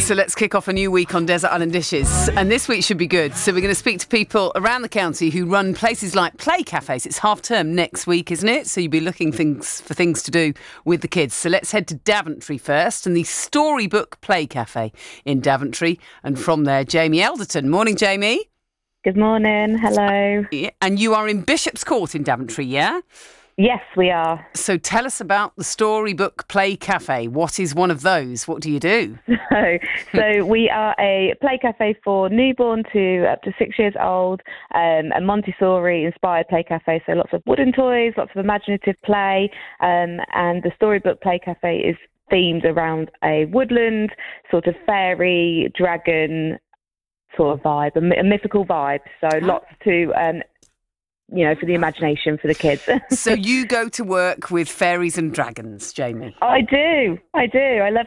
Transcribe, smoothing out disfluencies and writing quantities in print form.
So let's kick off a new week on Desert Island Dishes. And this week should be good. So we're going to speak to people around the county who run places like play cafes. It's half term next week, isn't it? So you'll be looking for things to do with the kids. So let's head to Daventry first and the Storybook Play Cafe in Daventry. And from there, Jamie Elderton. Morning, Jamie. Good morning. Hello. Yeah, and you are in Bishop's Court in Daventry, yeah? Yes, we are. So tell us about the Storybook Play Cafe. What is one of those? What do you do? So we are a play cafe for newborn to up to 6 years old, a Montessori-inspired play cafe. So lots of wooden toys, lots of imaginative play, and the Storybook Play Cafe is themed around a woodland, sort of fairy, dragon sort of vibe, a mythical vibe. So lots to... for the imagination for the kids. So you go to work with fairies and dragons, Jamie? I do. I love